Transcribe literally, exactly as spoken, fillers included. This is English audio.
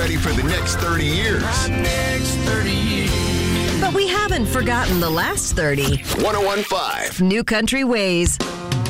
ready for the next thirty years. Next thirty years. But we haven't forgotten the last thirty. one oh one point five New Country Ways.